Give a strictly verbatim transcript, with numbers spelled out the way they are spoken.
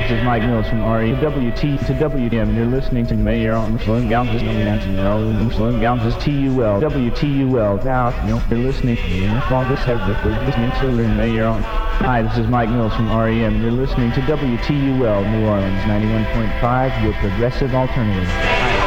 this is Mike Mills from R E W T to W M. You're listening to Mayor on Muslim Gouges, Muslim Gouges T U L, W T U L. Now, you're listening to all this ever, we're listening to Mayor on. Hi, this is Mike Mills from R E M. You're listening to W T U L, New Orleans, ninety-one point five, your progressive alternative. Hi.